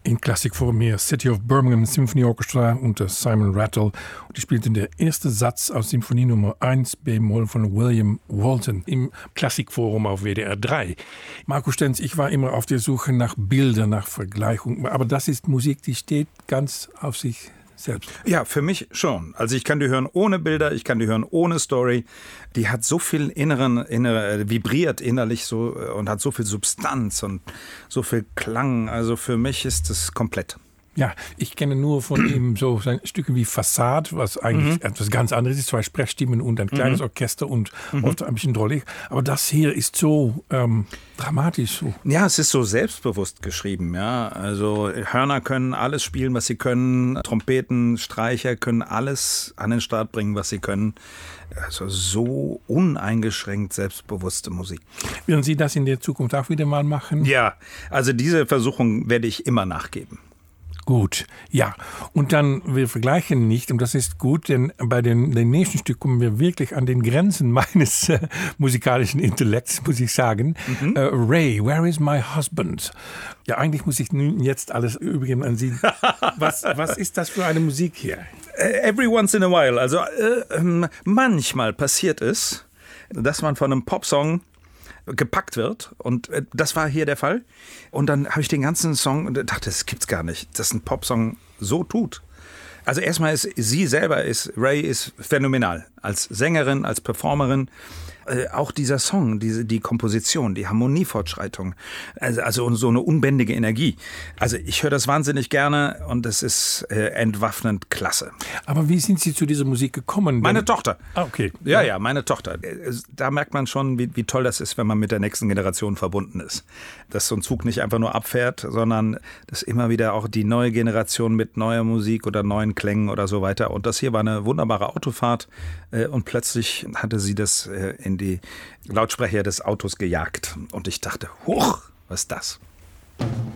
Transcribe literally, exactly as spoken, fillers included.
In Klassik vor mir City of Birmingham Symphony Orchestra unter Simon Rattle. Und die spielten der erste Satz aus Symphonie Nummer eins B-Moll von William Walton im Klassikforum auf W D R drei. Marco Stenz, ich war immer auf der Suche nach Bildern, nach Vergleichungen. Aber das ist Musik, die steht ganz auf sich selbst. Ja, für mich schon. Also ich kann die hören ohne Bilder, ich kann die hören ohne Story. Die hat so viel inneren, innere, vibriert innerlich so und hat so viel Substanz und so viel Klang. Also für mich ist es komplett. Ja, ich kenne nur von ihm so Stücke wie Fassade, was eigentlich mhm. etwas ganz anderes ist, zwei Sprechstimmen und ein kleines mhm. Orchester und mhm. oft ein bisschen drollig. Aber das hier ist so ähm, dramatisch. So. Ja, es ist so selbstbewusst geschrieben. Ja, also Hörner können alles spielen, was sie können. Trompeten, Streicher können alles an den Start bringen, was sie können. Also so uneingeschränkt selbstbewusste Musik. Werden Sie das in der Zukunft auch wieder mal machen? Ja, also diese Versuchung werde ich immer nachgeben. Gut, ja. Und dann, wir vergleichen nicht, und das ist gut, denn bei den, den nächsten Stück kommen wir wirklich an den Grenzen meines äh, musikalischen Intellekts, muss ich sagen. Mhm. Äh, Ray, Where is my husband? Ja, eigentlich muss ich nun jetzt alles übergeben an Sie. Was, was ist das für eine Musik hier? Every once in a while, also äh, manchmal passiert es, dass man von einem Popsong gepackt wird und das war hier der Fall und dann habe ich den ganzen Song und dachte, das gibt's gar nicht, dass ein Popsong so tut. Also erstmal ist sie selber, ist Ray ist phänomenal, als Sängerin, als Performerin. Äh, auch dieser Song, diese, die Komposition, die Harmoniefortschreitung, also, also so eine unbändige Energie. Also ich höre das wahnsinnig gerne und es ist äh, entwaffnend klasse. Aber wie sind Sie zu dieser Musik gekommen? Meine Tochter. Ah, okay. Ja, ja, meine Tochter. Da merkt man schon, wie, wie toll das ist, wenn man mit der nächsten Generation verbunden ist. Dass so ein Zug nicht einfach nur abfährt, sondern dass immer wieder auch die neue Generation mit neuer Musik oder neuen Klängen oder so weiter. Und das hier war eine wunderbare Autofahrt äh, und plötzlich hatte sie das äh, in die Lautsprecher des Autos gejagt. Und ich dachte, huch, was ist das?